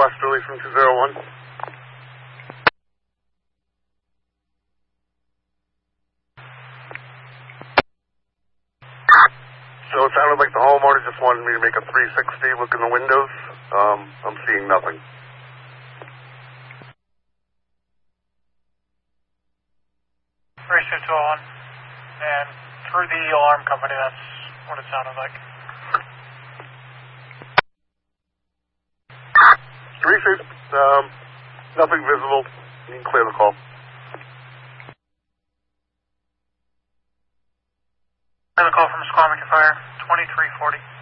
Westerly from 201. So it sounded like the homeowner just wanted me to make a 360 look in the windows. I'm seeing nothing. 36201, and through the alarm company, that's what it sounded like. 360, nothing visible. You can clear the call. I have a call from Squamish Fire, 2340.